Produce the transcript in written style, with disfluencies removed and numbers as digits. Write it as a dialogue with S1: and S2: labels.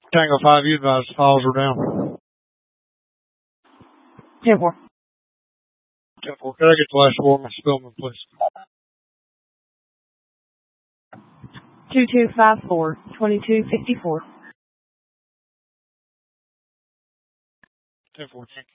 S1: Tango 5, you advise files are down.
S2: 10-4.
S1: 10-4. Can I get the last four, Miss Spillman, please?
S2: 2254, 2254.
S1: 10-4, thank you.